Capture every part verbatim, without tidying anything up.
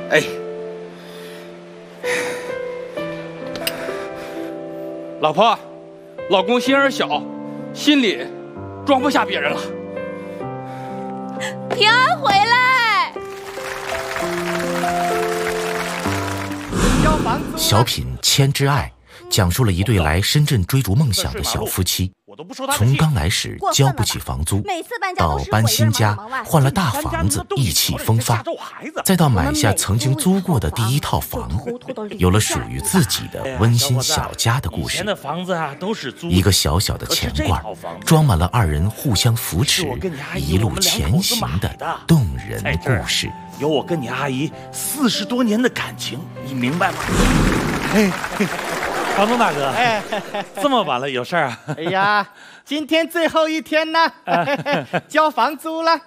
哎，老婆，老公心眼小，心里装不下别人了。 平安回来。 小品《千之爱》讲述了一对来深圳追逐梦想的小夫妻，从刚来时交不起房租，到搬新家换了大房子意气风发，再到买下曾经租过的第一套房，有了属于自己的温馨小家的故事。一个小小的钱罐装满了二人互相扶持一路前行的动人故事。 有我跟你阿姨四十多年的感情，你明白吗？ 哎， 房东大哥，哎，这么晚了有事儿啊？ 哎呀，今天最后一天了，交房租了。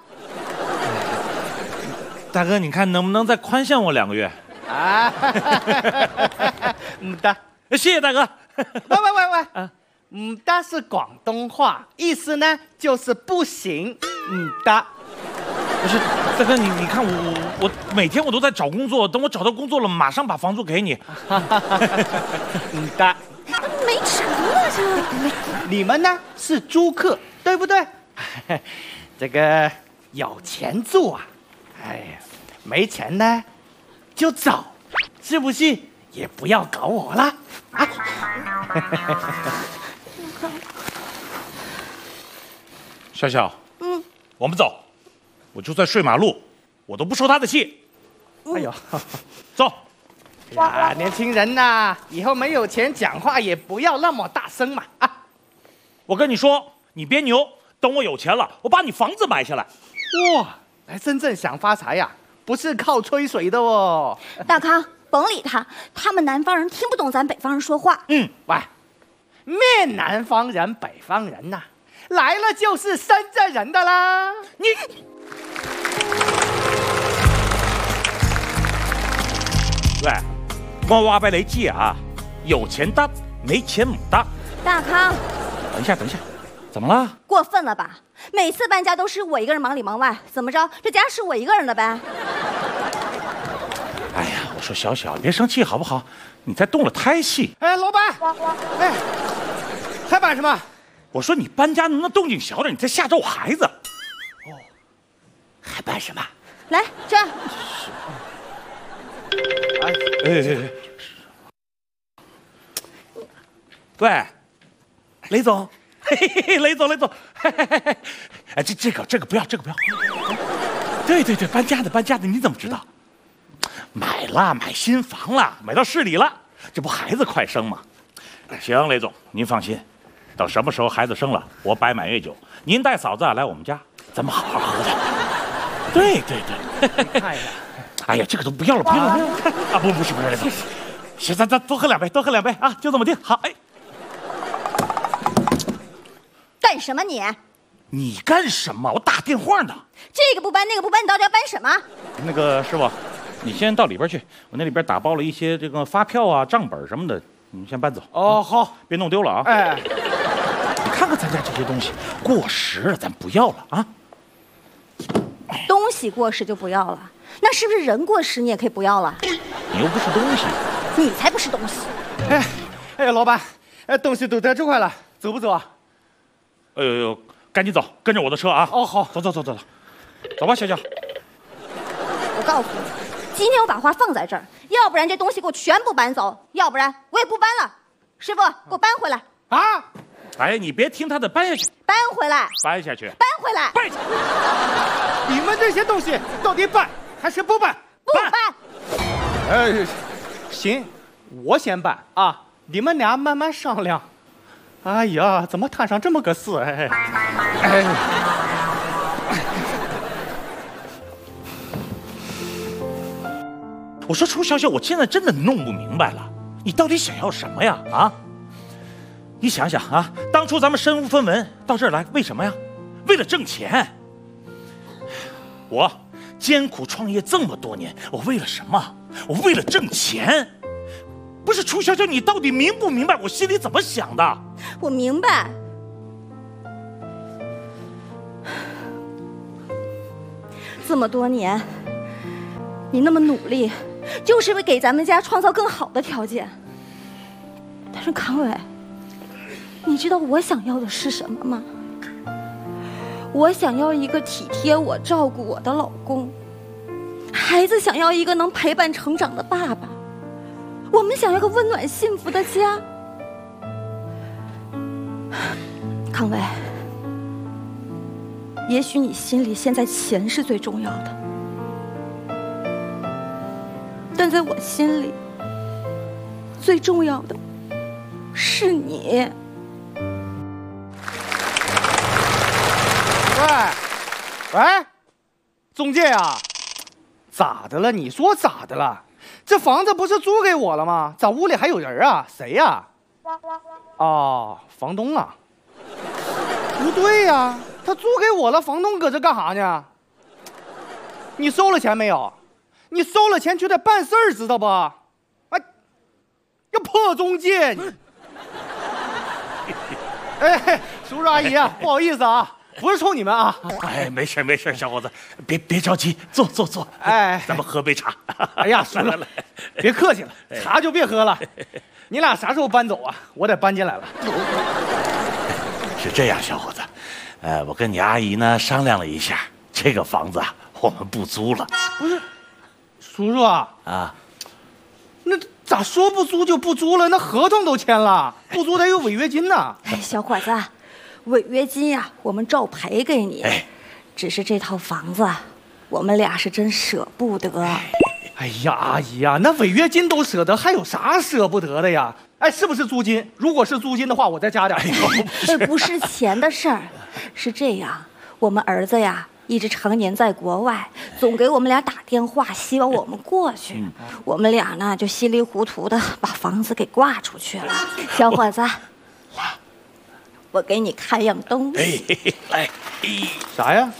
大哥，你看能不能再宽限我两个月？ 啊，嗯的， 谢谢大哥。 喂喂喂喂，嗯的是广东话，意思呢就是不行，嗯的。 不是，大哥，你你看我我我每天我都在找工作，等我找到工作了，马上把房租给你。 嗯的。 没成了这。 你们呢是租客，对不对？这个有钱住啊，哎呀，没钱呢就走，是不是？也不要搞我了啊！ 笑笑，嗯，我们走。我就算睡马路，我都不受他的气。 哎呦， 走！ 呀，年轻人呐、啊，以后没有钱讲话也不要那么大声嘛啊！ 我跟你说，你别牛，等我有钱了，我把你房子买下来。 哇，来深圳想发财呀、啊，不是靠吹水的哦。 大康，甭理他，他们南方人听不懂咱北方人说话。 嗯，喂，面南方人、北方人呐、啊，来了就是深圳人的啦。 你。喂，我话俾你知啊，有钱得，没钱唔得。 大康， 等一下，等一下，怎么了？ 过分了吧？每次搬家都是我一个人忙里忙外，怎么着？这家是我一个人的呗？ 哎呀，我说小小，别生气好不好？你在动了胎气。 哎，老板，哎，还摆什么？ 我说你搬家能不能动静小点？你在吓着我孩子。 哦，还办什么？ 来，这儿。 哎哎哎！喂，雷总，嘿嘿嘿，雷总，雷总，嘿嘿嘿嘿，哎，这这个这个不要，这个不要。对对对，搬家的搬家的，你怎么知道？买了，买新房了，买到市里了，这不孩子快生吗？行，雷总，您放心，等什么时候孩子生了，我摆满月酒，您带嫂子来我们家，咱们好好喝的。对对对， 看呀。 哎呀，这个都不要了，不要了，不要了啊！不，不是，不是，雷总，行，咱咱多喝两杯，多喝两杯啊，就这么定。好，哎， 干什么你？ 你干什么？我打电话呢。 这个不搬，那个不搬，你到底要搬什么？ 那个师傅，你先到里边去，我那里边打包了一些这个发票啊、账本什么的，你先搬走。 哦，好， 别弄丢了啊。 哎， 你看看咱家这些东西过时了，咱不要了啊。 东西过时就不要了。那是不是人过时你也可以不要了？ 你又不是东西， 你才不是东西。 哎，哎呀，老板，哎，东西都在这块了，走不走啊？ 哎呦呦，赶紧走，跟着我的车啊！ 哦，好， 走走走走走，走吧，小小。 我告诉你，今天我把花放在这儿，要不然这东西给我全部搬走，要不然我也不搬了。师傅，给我搬回来啊！ 哎，你别听他的，搬下去， 搬回来， 搬下去， 搬回来， 搬下去。 你们这些东西到底搬还是不搬？ 不搬。 哎，行，我先搬啊，你们俩慢慢商量。哎呀，怎么摊上这么个事？哎，哎， 我说楚小小，我现在真的弄不明白了，你到底想要什么呀？啊？你想想啊，当初咱们身无分文到这儿来，为什么呀？为了挣钱。我艰苦创业这么多年，我为了什么？我为了挣钱。不是楚小小，你到底明不明白我心里怎么想的？ 我明白。这么多年， 你那么努力，就是为给咱们家创造更好的条件。但是康伟，你知道我想要的是什么吗？我想要一个体贴我、照顾我的老公，孩子想要一个能陪伴成长的爸爸，我们想要个温暖幸福的家。康伟，也许你心里现在钱是最重要的，但在我心里，最重要的是你。 喂，喂，中介呀，咋的了？你说咋的了？这房子不是租给我了吗？咋屋里还有人啊？谁呀？哦，房东啊。不对呀，他租给我了，房东搁这干啥呢？你收了钱没有？你收了钱就得办事儿，知道不？哎，个破中介！你哎，叔叔阿姨啊，不好意思啊。不是冲你们啊！ 哎，没事没事，小伙子，别别着急，坐坐坐。 哎， 咱们喝杯茶。 哎呀，叔了，别客气了，茶就别喝了。你俩啥时候搬走啊？我得搬进来了。 是这样，小伙子，呃，我跟你阿姨呢商量了一下，这个房子啊，我们不租了。 不是，叔叔啊啊，那咋说不租就不租了？那合同都签了，不租得有违约金呢。 哎，小伙子。违约金呀、啊，我们照赔给你。哎，只是这套房子，我们俩是真舍不得。 哎呀，阿姨呀、啊，那违约金都舍得，还有啥舍不得的呀？哎，是不是租金？如果是租金的话，我再加点。 哎，不是钱的事儿，是这样，我们儿子呀，一直常年在国外，总给我们俩打电话，希望我们过去。嗯、我们俩呢，就稀里糊涂的把房子给挂出去了。小伙子，来。我给你看样东西。 来， 啥呀？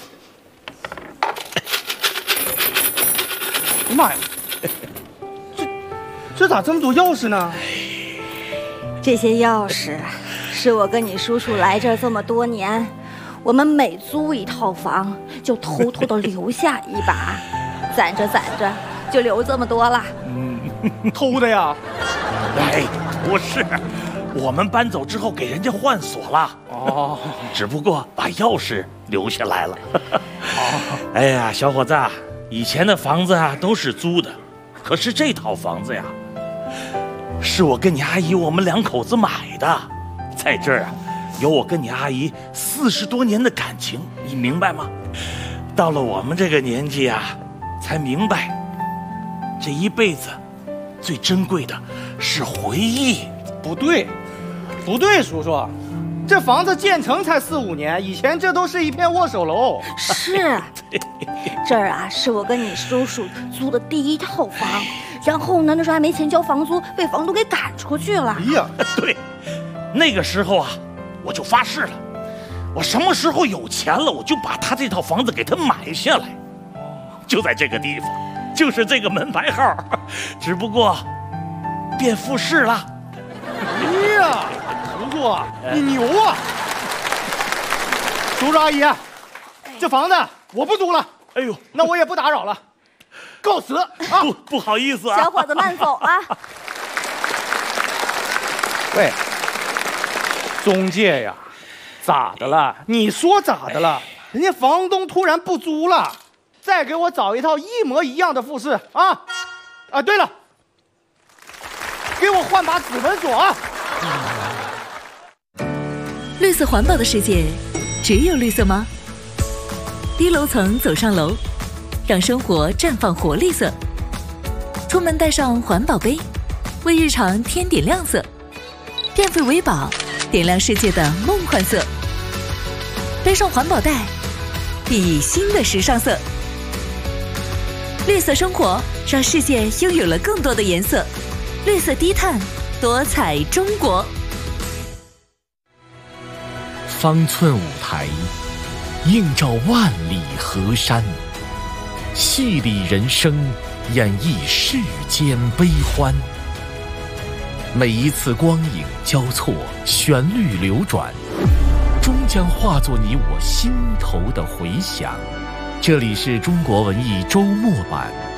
妈呀，这这咋这么多钥匙呢？ 这些钥匙是我跟你叔叔来这儿这么多年，我们每租一套房就偷偷的留下一把，攒着攒着就留这么多了。 嗯，偷的呀？ 哎，不是。我们搬走之后给人家换锁了哦，只不过把钥匙留下来了。哦，哎呀，小伙子，以前的房子啊都是租的，可是这套房子呀，是我跟你阿姨我们两口子买的，在这儿啊，有我跟你阿姨四十多年的感情，你明白吗？到了我们这个年纪啊，才明白，这一辈子最珍贵的是回忆。 不对，不对，叔叔，这房子建成才四五年，以前这都是一片握手楼。 是，这儿啊是我跟你叔叔租的第一套房，然后呢那时候还没钱交房租，被房东给赶出去了。 哎呀， 对，那个时候啊，我就发誓了，我什么时候有钱了，我就把他这套房子给他买下来，就在这个地方，就是这个门牌号，只不过变复式了。 哎呀，叔叔，你牛啊！叔叔阿姨，这房子我不租了。哎呦，那我也不打扰了，告辞啊！ 不不好意思啊， 小伙子慢走啊。 喂，中介呀，咋的了？你说咋的了？人家房东突然不租了，再给我找一套一模一样的复式啊！啊，对了。给我换把指纹锁啊！ 绿色环保的世界，只有绿色吗？低楼层走上楼，让生活绽放活力色。出门带上环保杯，为日常添点亮色。变废为宝，点亮世界的梦幻色。背上环保袋，熠熠新的时尚色。绿色生活，让世界拥有了更多的颜色。绿色低碳，多彩中国。 方寸舞台，映照万里河山，戏里人生，演绎世间悲欢。每一次光影交错，旋律流转，终将化作你我心头的回响。这里是中国文艺周末版。